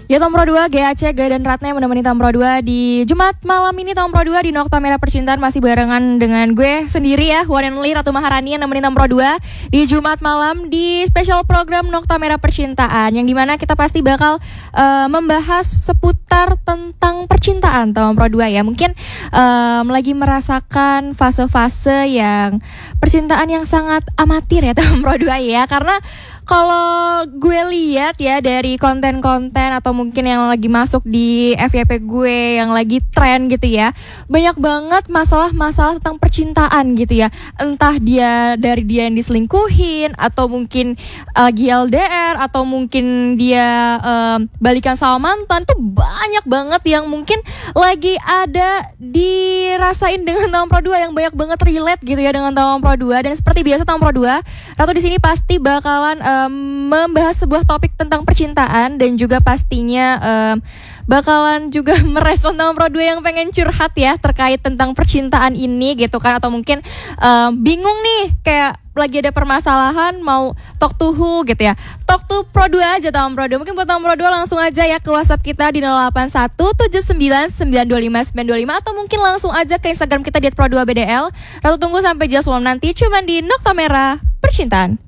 Ya Tom Pro 2, GAC, Gaya dan Ratna yang menemani Tom Pro 2 di Jumat malam ini. Tom Pro 2 di Nokta Merah Percintaan masih barengan dengan gue sendiri ya, one and only Ratu Maharani yang nemenin Tom Pro 2 di Jumat malam di special program Nokta Merah Percintaan, yang dimana kita pasti bakal membahas seputar tentang percintaan Tom Pro 2 ya. Mungkin lagi merasakan fase-fase yang percintaan yang sangat amatir ya Tom Pro 2 ya, karena kalau gue lihat ya dari konten-konten atau mungkin yang lagi masuk di FYP gue yang lagi tren gitu ya, banyak banget masalah-masalah tentang percintaan gitu ya. Entah dia yang diselingkuhin, atau mungkin lagi LDR, atau mungkin dia balikan sama mantan. Tuh banyak banget yang mungkin lagi ada dirasain dengan Tom Pro 2, yang banyak banget relate gitu ya dengan Tom Pro 2. Dan seperti biasa Tom Pro 2, Ratu di sini pasti bakalan membahas sebuah topik tentang percintaan, dan juga pastinya bakalan juga merespon Tom Pro 2 yang pengen curhat ya terkait tentang percintaan ini gitu kan, atau mungkin bingung nih kayak lagi ada permasalahan mau talk to who gitu ya. Talk to Pro 2 aja Tom Pro 2. Mungkin buat Tom Pro 2 langsung aja ya ke WhatsApp kita di 0817992595, atau mungkin langsung aja ke Instagram kita di @pro2bdl. Ratu tunggu sampai jam 10 nanti cuman di Nokta Merah Percintaan.